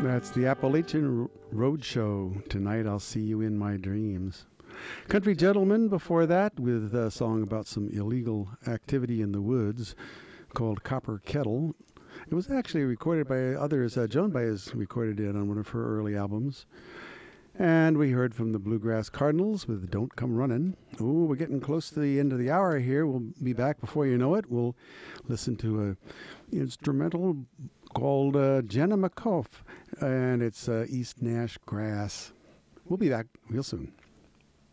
That's the Appalachian Roadshow. Tonight I'll see you in my dreams. Country Gentleman before that with a song about some illegal activity in the woods called Copper Kettle. It was actually recorded by others. Joan Baez recorded it on one of her early albums. And we heard from the Bluegrass Cardinals with Don't Come Runnin'. Ooh, we're getting close to the end of the hour here. We'll be back before you know it. We'll listen to an instrumental called Jenna McCough, and it's East Nash Grass. We'll be back real soon.